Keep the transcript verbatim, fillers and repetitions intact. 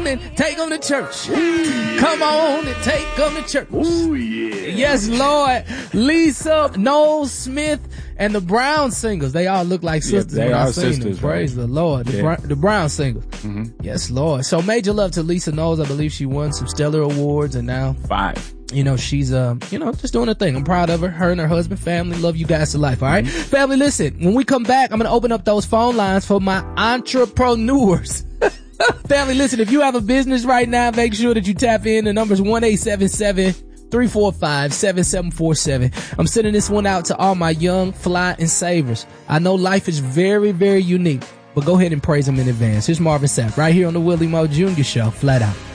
on and take them to church. Ooh. Come on and take them to church. Oh, yeah. Yes, Lord. Lisa, Noel Smith, and the Brown Singers. They all look like sisters. Yeah, they when are I seen sisters. them. Praise right? the Lord. The, yeah. Bra- the Brown Singers. Mm-hmm. Yes, Lord. So major love to Lisa Knowles. I believe she won some stellar awards, and now five. You know, she's, um, you know, just doing her thing. I'm proud of her. Her and her husband, family, love you guys to life. All right. Mm-hmm. Family, listen, when we come back, I'm going to open up those phone lines for my entrepreneurs. Family, listen, if you have a business right now, make sure that you tap in. The number's one eight seven seven, three four five, seven seven four seven. I'm sending this one out to all my young fly and savers. I know life is very, very unique, but go ahead and praise them in advance. Here's Marvin Sapp right here on the Willie Moore Junior Show, flat out.